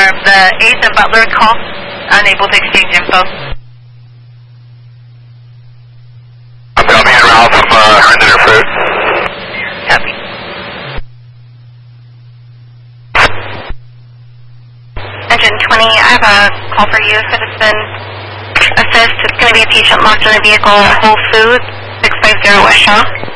the 8th and Butler call. Unable to exchange info. Bellamy and Ralph, earned dinner food. Copy. Engine 20, I have a call for you, citizen assist. It's going to be a patient locked in a vehicle at Whole Foods, 650 West Shaw.